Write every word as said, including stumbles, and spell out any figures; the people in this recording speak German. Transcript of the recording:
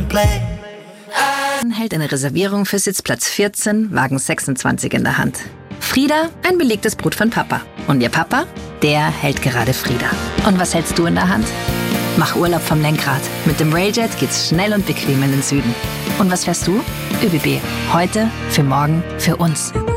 play. Hält eine Reservierung für Sitzplatz vierzehn, Wagen sechsundzwanzig in der Hand. Frieda, ein belegtes Brot von Papa. Und ihr Papa, der hält gerade Frieda. Und was hältst du in der Hand? Mach Urlaub vom Lenkrad. Mit dem Railjet geht's schnell und bequem in den Süden. Und was fährst du? ÖBB. Heute, für morgen, für uns.